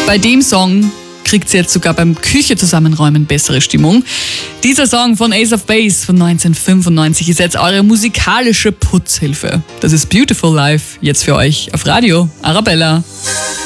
Bei dem Song kriegt sie jetzt sogar beim Küche zusammenräumen bessere Stimmung. Dieser Song von Ace of Base von 1995 ist jetzt eure musikalische Putzhilfe. Das ist Beautiful Life, jetzt für euch auf Radio Arabella.